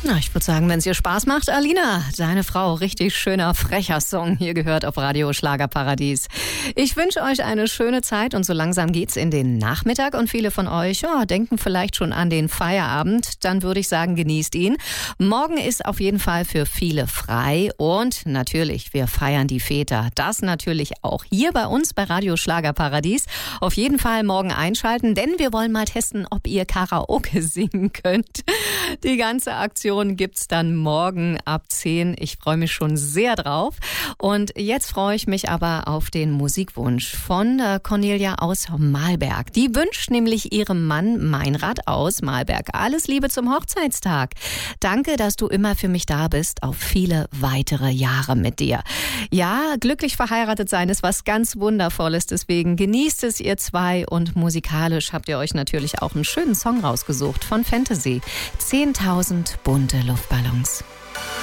Na, ich würde sagen, wenn es ihr Spaß macht, Alina, deine Frau, richtig schöner, frecher Song hier gehört auf Radio Schlagerparadies. Ich wünsche euch eine schöne Zeit und so langsam geht's in den Nachmittag und viele von euch denken vielleicht schon an den Feierabend. Dann würde ich sagen, genießt ihn. Morgen ist auf jeden Fall für viele frei und natürlich, wir feiern die Väter. Das natürlich auch hier bei uns bei Radio Schlagerparadies. Auf jeden Fall morgen einschalten, denn wir wollen mal testen, ob ihr Karaoke singen könnt. Die ganze Aktion gibt's dann morgen ab 10. Ich freue mich schon sehr drauf. Und jetzt freue ich mich aber auf den Musikwunsch von Cornelia aus Mahlberg. Die wünscht nämlich ihrem Mann Meinrad aus Mahlberg alles Liebe zum Hochzeitstag. Danke, dass du immer für mich da bist, auf viele weitere Jahre mit dir. Ja, glücklich verheiratet sein ist was ganz Wundervolles, deswegen genießt es ihr zwei und musikalisch habt ihr euch natürlich auch einen schönen Song rausgesucht von Fantasy. 10.000 bunte Luftballons.